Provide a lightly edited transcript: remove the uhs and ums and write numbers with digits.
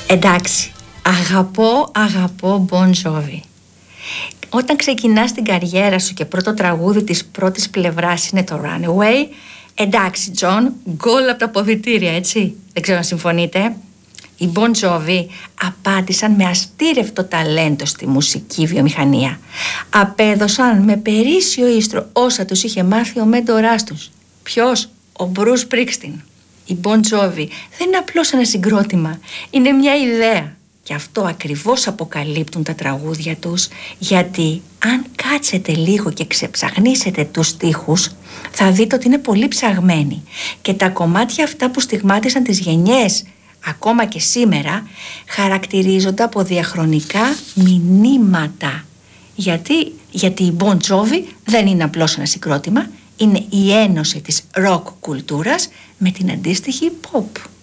Εντάξει, αγαπώ Bon Jovi. Όταν ξεκινάς την καριέρα σου και πρώτο τραγούδι της πρώτης πλευράς είναι το Runaway, εντάξει Τζον, γκολ από τα ποδητήρια, έτσι. Δεν ξέρω αν συμφωνείτε. Οι Bon Jovi απάντησαν με αστήρευτο ταλέντο στη μουσική βιομηχανία. Απέδωσαν με περίσσιο ίστρο όσα τους είχε μάθει ο μέντοράς τους. Ποιος? Ο Bruce Springsteen. Οι Bon Jovi δεν είναι απλώς ένα συγκρότημα, είναι μια ιδέα. Και αυτό ακριβώς αποκαλύπτουν τα τραγούδια τους, γιατί αν κάτσετε λίγο και ξεψαχνίσετε τους στίχους, θα δείτε ότι είναι πολύ ψαγμένοι. Και τα κομμάτια αυτά που στιγμάτισαν τις γενιές, ακόμα και σήμερα, χαρακτηρίζονται από διαχρονικά μηνύματα. Γιατί οι Bon Jovi δεν είναι απλώς ένα συγκρότημα, είναι η ένωση της rock κουλτούρας με την αντίστοιχη pop.